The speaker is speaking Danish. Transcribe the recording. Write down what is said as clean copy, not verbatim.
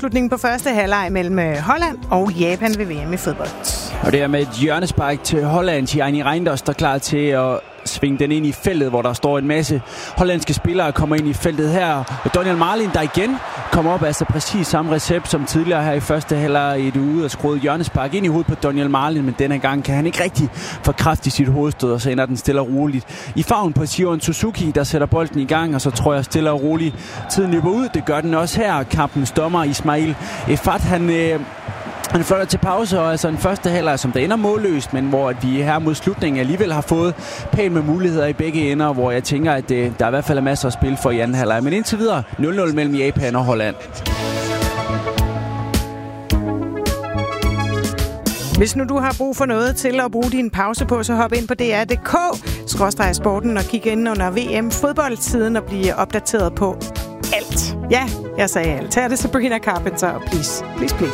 afslutningen på første halvleg mellem Holland og Japan ved VM i fodbold. Og det er med et hjørnespark til Holland. Tiani Reinders, der er klar til at svinge den ind i feltet, hvor der står en masse hollandske spillere, kommer ind i feltet her. Daniel Marlin, der igen kommer op, altså præcis samme recept som tidligere her i første halvleg, i et ude og skruet hjørnespark ind i hovedet på Daniel Marlin, men denne gang kan han ikke rigtig få kraft i sit hovedstød, og så ender den stille og roligt i favn på Shion Suzuki, der sætter bolden i gang, og så tror jeg stille og roligt tiden løber ud. Det gør den også her. Kampens dommer Ismail Efat, han flytter til pause, og altså en første halvleg, som der ender målløst, men hvor vi her mod slutningen alligevel har fået pænt med muligheder i begge ender, hvor jeg tænker, at der i hvert fald er masser at spille for i anden halvleg. Men indtil videre 0-0 mellem Japan og Holland. Hvis nu du har brug for noget til at bruge din pause på, så hop ind på dr.dk/sporten og kig ind under VM fodboldsiden og blive opdateret på alt. Ja, jeg sagde alt. Her er det Sabrina Carpenter og Please, Please, Please.